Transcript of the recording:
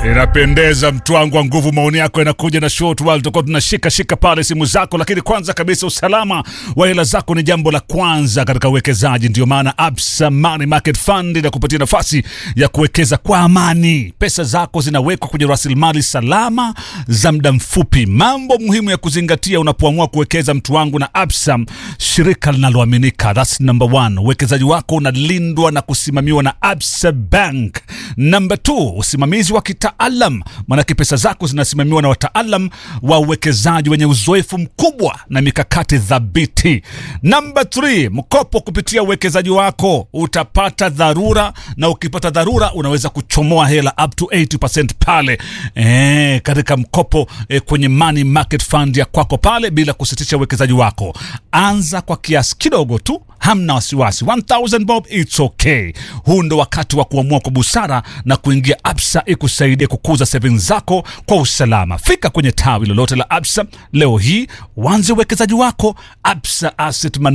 Inapendeza mtu wangu wa nguvu, maoni yako yanakuja na short while tutakuwa tunashika pale simu zako, lakini kwanza kabisa usalama wa hela zako ni jambo la kwanza katika uwekezaji. Ndio maana Absa Money Market Fund inakupatia nafasi ya kuwekeza kwa amani. Pesa zako zinawekwa kwenye rasilimali salama za muda mfupi. Mambo muhimu ya kuzingatia unapoamua kuwekeza mtu wangu na Absa, shirika linaloaminika. That's number 1. Uwekezaji wako unalindwa na kusimamiwa na Absa Bank. Number 2, usimamizi wa kitaalam, maana pesa zako zinasimamiwa na wataalam wa uwekezaji wenye uzoefu mkubwa na mikakati thabiti. Number 3, mkopo kupitia uwekezaji wako. Utapata dharura, na ukipata dharura unaweza kuchomoa hela up to 80% pale katika mkopo kwenye Money Market Fund ya kwako pale, bila kusitisha uwekezaji wako. Anza kwa kiasi kidogo tu, hamna wasiwasi. 1000 bob, it's okay. Huu ndo wakati wa kuamua kwa busara na kuingia Absa ikusaidie kukuza savings zako kwa usalama. Fika kwenye tawi lolote la Absa leo hii, uanze uwekezaji wako. Absa Asset Management.